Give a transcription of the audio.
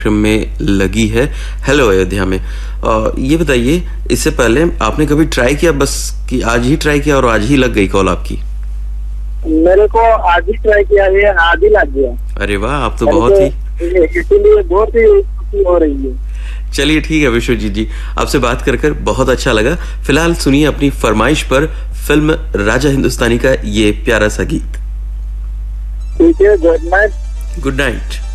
में लगी है हेलो अयोध्या में। ये बताइए, इससे पहले आपने कभी ट्राई किया, बस कि आज ही ट्राई किया और आज ही लग गई कॉल आपकी? मेरे को आज ही ट्राई किया है, आज ही लग गया। अरे वाह, आप तो बहुत ही, इसीलिए बहुत ही खुशी हो रही है। चलिए ठीक है विश्वजीत जी, आपसे बात कर बहुत अच्छा लगा। फिलहाल सुनिए अपनी फरमाइश पर फिल्म राजा हिंदुस्तानी का ये प्यारा सा गीत। ठीक है, गुड नाइट। Good night.